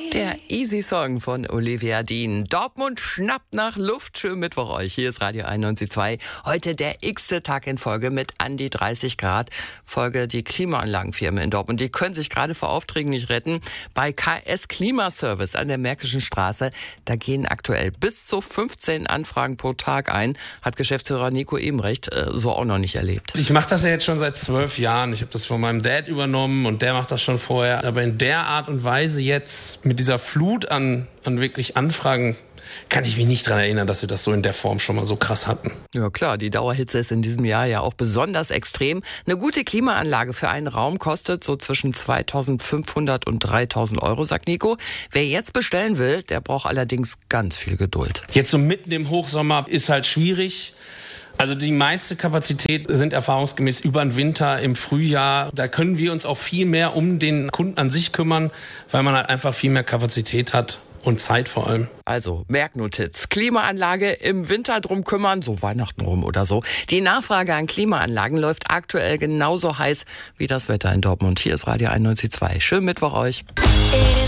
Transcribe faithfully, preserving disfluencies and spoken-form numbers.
Der Easy Song von Olivia Dean. Dortmund schnappt nach Luft. Schönen Mittwoch euch. Hier ist Radio einundneunzig Komma zwei. Heute der x-te Tag in Folge mit an die dreißig Grad. Folge die Klimaanlagenfirmen in Dortmund. Die können sich gerade vor Aufträgen nicht retten. Bei K S Klimaservice an der Märkischen Straße, da gehen aktuell bis zu fünfzehn Anfragen pro Tag ein. Hat Geschäftsführer Nico Ebenrecht äh, so auch noch nicht erlebt. Ich mache das ja jetzt schon seit zwölf Jahren. Ich habe das von meinem Dad übernommen und der macht das schon vorher. Aber in der Art und Weise jetzt mit dieser Flut an, an wirklich Anfragen kann ich mich nicht daran erinnern, dass wir das so in der Form schon mal so krass hatten. Ja klar, die Dauerhitze ist in diesem Jahr ja auch besonders extrem. Eine gute Klimaanlage für einen Raum kostet so zwischen zweitausendfünfhundert und dreitausend Euro, sagt Nico. Wer jetzt bestellen will, der braucht allerdings ganz viel Geduld. Jetzt so mitten im Hochsommer ist halt schwierig. Also die meiste Kapazität sind erfahrungsgemäß über den Winter, im Frühjahr. Da können wir uns auch viel mehr um den Kunden an sich kümmern, weil man halt einfach viel mehr Kapazität hat und Zeit vor allem. Also Merknotiz, Klimaanlage im Winter drum kümmern, so Weihnachten rum oder so. Die Nachfrage an Klimaanlagen läuft aktuell genauso heiß wie das Wetter in Dortmund. Hier ist Radio einundneunzig Komma zwei. Schönen Mittwoch euch.